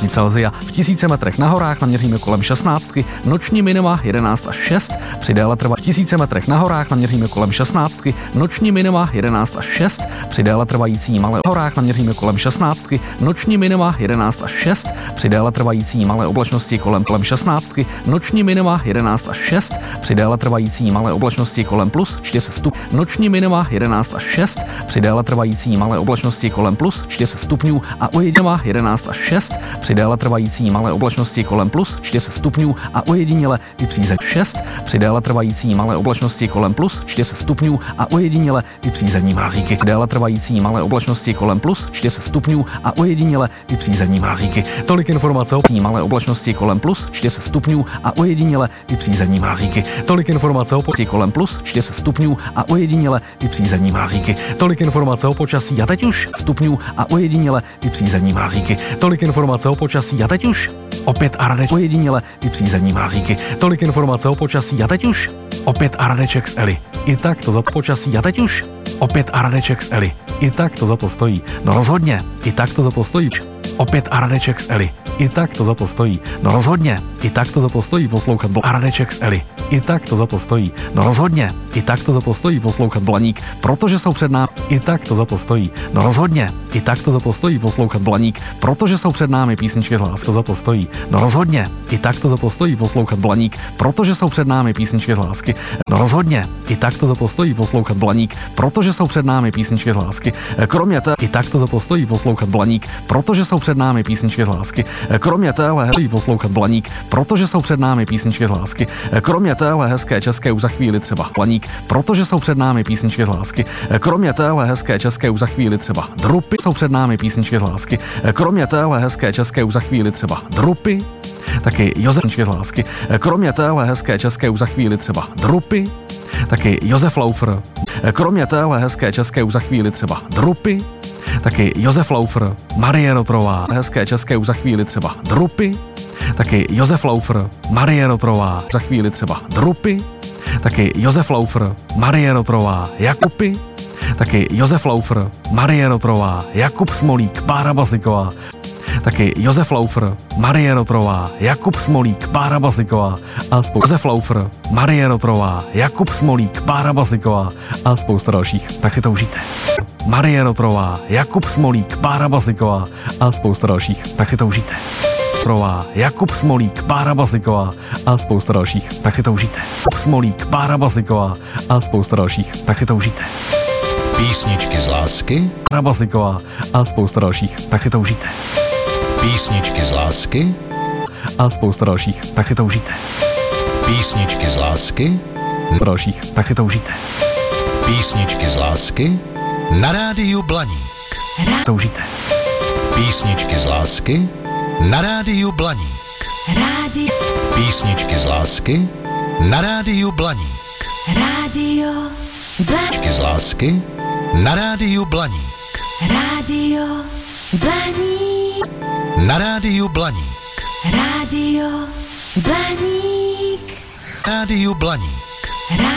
stupni Celsia. V 1000 metrech na horách naměříme kolem 16, noční minima 11 až 6, při déle trvá 1000 metrech na horách naměříme kolem 16, noční minima 11 až 6, při déle trvající malé horách naměříme kolem 16, noční minima 11 až 6, při déle trvající malé oblačnosti kolem 16, noční minima 11 až 6, při déle trvající malé oblačnosti kolem plus 4 stupňů, noční minima 11 až 6, při déle trvající malé oblačnosti kolem plus 4 stupňů a ojediněle 11 až 6, při déle trvající malé oblačnosti kolem plus 4 stupňů a ojediněle i přízemní 6, při déle trvající malé oblačnosti kolem plus 4 stupňů a ojediněle i přízemní mrazíky. Déle trvající malé oblačnosti kolem plus 4 stupňů a ojediněle i přízemní mrazíky. Tolik informace o malé oblačnosti kolem plus 4 stupňů a ojediněle i přízemní mrazíky. Tolik informace o počasí kolem plus 4 stupňů a ojediněle i přízemní mrazíky. Tolik informace o počasí a teď už stupňů a ojediněle i přízemní mrazíky. Tolik informace o počasí a teď už opět a Radeček ojediněle i přízemní mrazíky. Tolik informace o počasí a teď už opět a Radeček s Eli. I tak to za počasí a teď už opět a Radeček s Eli. I tak to za to stojí. No rozhodně, i tak to za to stojí. Opět a Radeček s Eli. I tak to za to stojí. No rozhodně, i tak to za to stojí poslouchat a Radeček s Eli. I tak to za to stojí. No rozhodně, i tak to za to stojí poslouchat Blaník, protože jsou před námi. I tak to za to stojí. No rozhodně, i tak to za to stojí poslouchat Blaník, protože jsou před námi písničky z lásky. To za to stojí. No rozhodně, i tak to za to stojí poslouchat Blaník, protože jsou před námi písničky z lásky. No rozhodně, i tak to za to stojí poslouchat Blaník, protože jsou před námi písničky z lásky. Kromě té, i tak to za to stojí poslouchat Blaník, protože jsou před námi písničky z lásky. Kromě téhle stojí poslouchat Blaník, protože jsou před námi písničky z lásky. Kromě téhle hezké české už za chvíli třeba Blaník, protože jsou před námi písničky z lásky. Kromě téhle hezké české už za chvíli třeba Drupy, jsou před námi písničky z lásky. Kromě téhle hezké české už za chvíli třeba Drupy, taky Josef z lásky. Kromě téhle hezké české už za chvíli třeba Drupy, taky Josef Laufer. Kromě téhle hezké české už za chvíli třeba Drupy, taky Josef Laufer, Marie Rotrová, hezké české už za chvíli třeba Drupy, taky Josef Laufer, Marie Rotrová, za chvíli třeba Drupy, taky Josef Laufer, Marie Rotrová, Jakupy, taky Josef Laufer, Marie Rotrová, Jakub Smolík, Bára Basiková, taky Josef Laufer, Marie Rotrová, Jakub Smolík, Bára Basiková a spousta Josef Laufer, Marie Rotrová, Jakub Smolík, Bára Basiková a spousta dalších. Tak si to užijte. Marie Rotrová, Jakub Smolík, Bára Basiková a spousta dalších. Tak si to užijte. Jakub Smolík, Bára Basiková a spousta dalších. Tak si to užijte. Jakub Smolík, Bára Basiková a spousta dalších. Tak si to užijte. Písničky z lásky, Bára Basiková a spousta dalších. Tak si to užijte. Písničky z lásky a spousta dalších. Tak si to užijte. Písničky z lásky dalších. Tak si to užijte. Písničky z lásky na rádiu Blaník. To užijte. Písničky z lásky na rádiu Blaník. Písničky z lásky na rádiu Blaník. Písničky z lásky na rádiu Blaník. Na rádiu Blaník. Rádiu Blaník.